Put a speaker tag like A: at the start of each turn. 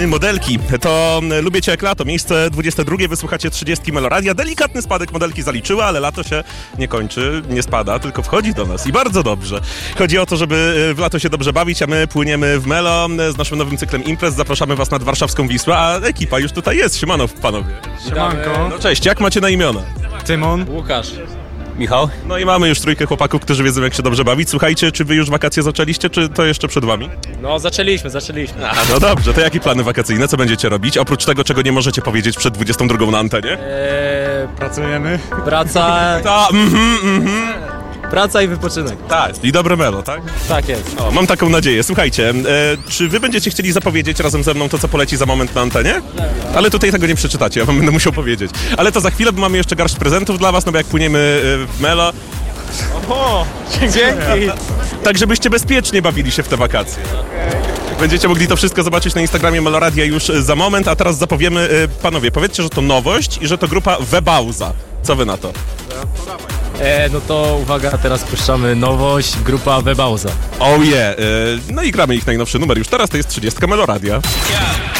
A: Modelki, to Lubię Cię jak lato, miejsce 22, wysłuchacie 30 Meloradia. Delikatny spadek modelki zaliczyły, ale lato się nie kończy, nie spada, tylko wchodzi do nas i bardzo dobrze. Chodzi o to, żeby w lato się dobrze bawić, a my płyniemy w Melo z naszym nowym cyklem imprez. Zapraszamy Was nad warszawską Wisłę, a ekipa już tutaj jest. Siemano, panowie.
B: Siemanko.
A: No cześć, jak macie na imiona?
B: Tymon.
C: Łukasz.
D: Michał?
A: No i mamy już trójkę chłopaków, którzy wiedzą, jak się dobrze bawić. Słuchajcie, czy Wy już wakacje zaczęliście, czy to jeszcze przed Wami?
C: No zaczęliśmy.
A: No dobrze, to jakie plany wakacyjne? Co będziecie robić? Oprócz tego, czego nie możecie powiedzieć przed 22 na antenie?
B: Pracujemy.
C: Praca, praca i wypoczynek.
A: Tak. I dobre Melo, tak?
C: Tak jest.
A: O, mam taką nadzieję. Słuchajcie, czy Wy będziecie chcieli zapowiedzieć razem ze mną to, co poleci za moment na antenie? Ale tutaj tego nie przeczytacie, ja Wam będę musiał powiedzieć. Ale to za chwilę, bo mamy jeszcze garść prezentów dla Was, no bo jak płyniemy w Melo,
C: Dzięki.
A: tak żebyście bezpiecznie bawili się w te wakacje. Będziecie mogli to wszystko zobaczyć na Instagramie Meloradia już za moment, a teraz zapowiemy, panowie, powiedzcie, że to nowość i że to grupa Webauza. Co Wy na to?
C: No to uwaga, teraz puszczamy nowość, grupa Webauza.
A: Oh yeah, no i gramy ich najnowszy numer już teraz, to jest 30 Meloradia.